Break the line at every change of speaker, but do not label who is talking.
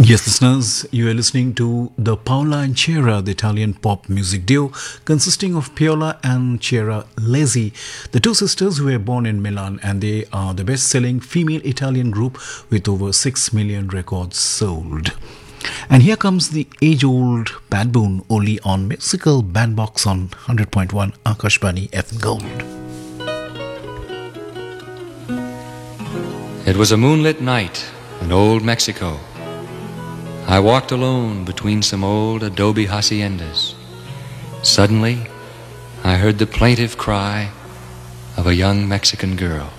Yes, listeners, you are listening to the Paola and Chiara, the Italian pop music duo consisting of Paola and Chiara Lezzi, the two sisters who were born in Milan, and they are the best-selling female Italian group with over 6 million records sold. And here comes the age-old Bad Boon only on Musical Bandbox on 100.1 Akashbani FM Gold.
It was a moonlit night in old Mexico. I walked alone between some old adobe haciendas. Suddenly, I heard the plaintive cry of a young Mexican girl.